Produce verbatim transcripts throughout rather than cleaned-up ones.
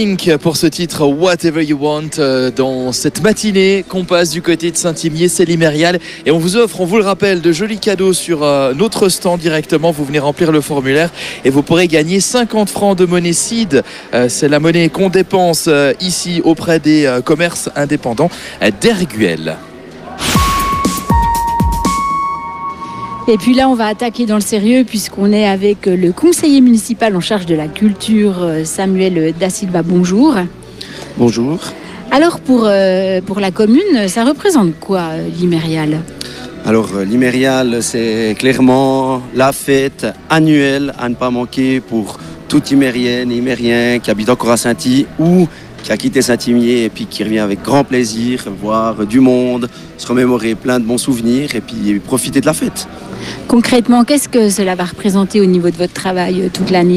Pink pour ce titre Whatever You Want dans cette matinée qu'on passe du côté de Saint-Imier, c'est l'Imérial et on vous offre, on vous le rappelle, de jolis cadeaux sur notre stand directement. Vous venez remplir le formulaire et vous pourrez gagner cinquante francs de monnaie C I D. C'est la monnaie qu'on dépense ici auprès des commerces indépendants d'Erguel. Et puis là, on va attaquer dans le sérieux puisqu'on est avec le conseiller municipal en charge de la culture, Samuel Da Silva. Bonjour. Bonjour. Alors pour, euh, pour la commune, ça représente quoi l'Imérial ? Alors l'Imérial, c'est clairement la fête annuelle à ne pas manquer pour toute Imérienne et Imérien qui habite encore à Saint-Y ou qui a quitté Saint-Imier et puis qui revient avec grand plaisir voir du monde, se remémorer plein de bons souvenirs et puis profiter de la fête. Concrètement, qu'est-ce que cela va représenter au niveau de votre travail euh, toute l'année ?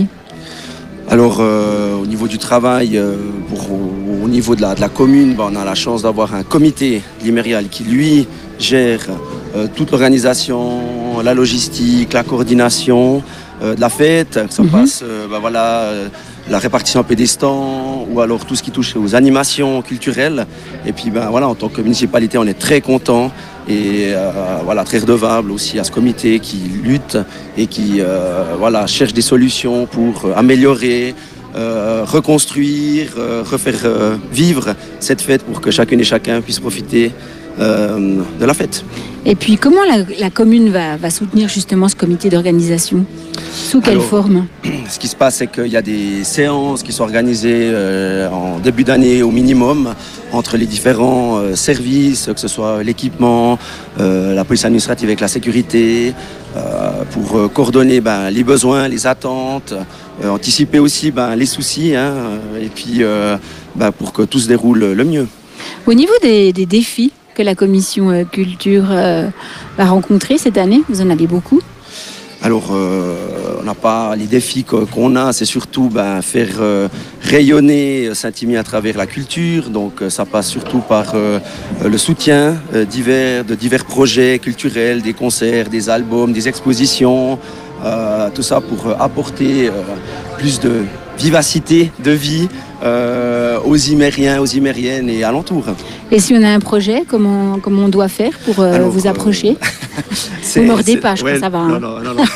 Alors euh, au niveau du travail, euh, pour, au, au niveau de la, de la commune, ben, on a la chance d'avoir un comité l'Imérial qui lui gère euh, toute l'organisation, la logistique, la coordination euh, de la fête. Ça mm-hmm. passe euh, ben, voilà, euh, la répartition un peu des stands ou alors tout ce qui touche aux animations culturelles. Et puis ben, voilà, en tant que municipalité, on est très content et euh, voilà, très redevable aussi à ce comité qui lutte et qui euh, voilà, cherche des solutions pour euh, améliorer, euh, reconstruire, euh, refaire euh, vivre cette fête pour que chacune et chacun puisse profiter euh, de la fête. Et puis comment la, la commune va, va soutenir justement ce comité d'organisation ? Sous quelle Alors, forme ? Ce qui se passe, c'est qu'il y a des séances qui sont organisées euh, en début d'année au minimum entre les différents euh, services, que ce soit l'équipement, euh, la police administrative avec la sécurité, euh, pour euh, coordonner ben, les besoins, les attentes, euh, anticiper aussi ben, les soucis, hein, et puis euh, ben, pour que tout se déroule le mieux. Au niveau des, des défis que la commission euh, culture euh, va rencontrer cette année, vous en avez beaucoup ? Alors, euh, on n'a pas les défis qu'on a, c'est surtout ben, faire euh, rayonner Saint-Imier à travers la culture. Donc, ça passe surtout par euh, le soutien euh, divers, de divers projets culturels, des concerts, des albums, des expositions. Euh, tout ça pour apporter euh, plus de vivacité, de vie euh, aux Imériens, aux Imériennes et alentours. Et si on a un projet, comment, comment on doit faire pour euh, Alors, vous approcher euh, Vous ne mordez pas, je ouais, crois que ça va. Hein. Non, non, non, non.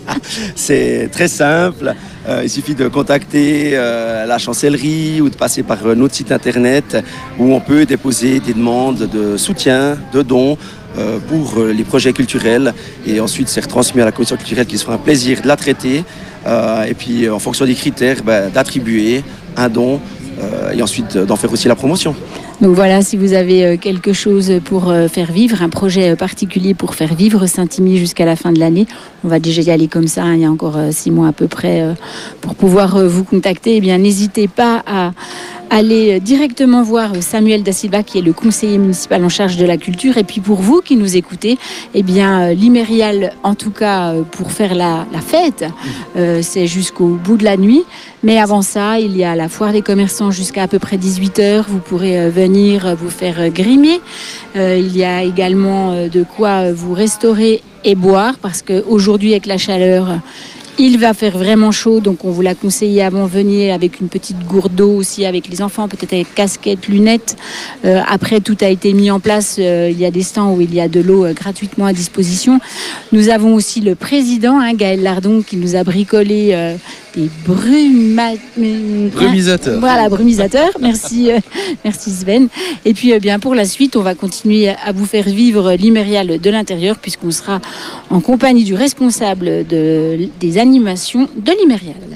C'est très simple. Euh, il suffit de contacter euh, la chancellerie ou de passer par euh, notre site internet où on peut déposer des demandes de soutien, de dons euh, pour euh, les projets culturels. Et ensuite, c'est retransmis à la commission culturelle qui se fera un plaisir de la traiter. Euh, et puis, en fonction des critères, ben, d'attribuer un don euh, et ensuite d'en faire aussi la promotion. Donc voilà, si vous avez quelque chose pour faire vivre, un projet particulier pour faire vivre Saint-Imier jusqu'à la fin de l'année, on va déjà y aller comme ça, hein, il y a encore six mois à peu près pour pouvoir vous contacter. Eh bien, n'hésitez pas à aller directement voir Samuel Da Silva qui est le conseiller municipal en charge de la culture. Et puis pour vous qui nous écoutez, eh bien l'Imérial, en tout cas pour faire la, la fête, euh, c'est jusqu'au bout de la nuit. Mais avant ça, il y a la foire des commerçants jusqu'à à peu près dix-huit heures. Vous pourrez venir vous faire grimer. Euh, il y a également de quoi vous restaurer et boire parce qu'aujourd'hui avec la chaleur, il va faire vraiment chaud, donc on vous l'a conseillé avant de venir avec une petite gourde d'eau aussi avec les enfants, peut-être avec casquette, lunettes. Euh, après, tout a été mis en place. Euh, il y a des stands où il y a de l'eau euh, gratuitement à disposition. Nous avons aussi le président, hein, Gaël Lardon, qui nous a bricolé euh, des bruma... brumisateurs. Voilà, brumisateurs. Merci, euh, merci Sven. Et puis, euh, bien pour la suite, on va continuer à vous faire vivre l'Imérial de l'intérieur, puisqu'on sera en compagnie du responsable de, des animations de l'Imérial.